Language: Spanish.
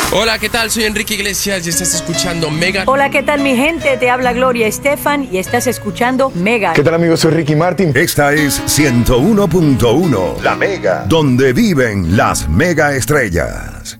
Hola, ¿qué tal? Soy Enrique Iglesias y estás escuchando Mega. Hola, ¿qué tal mi gente? Te habla Gloria Estefan y estás escuchando Mega. ¿Qué tal amigos? Soy Ricky Martin. Esta es 101.1 La Mega, donde viven las mega estrellas.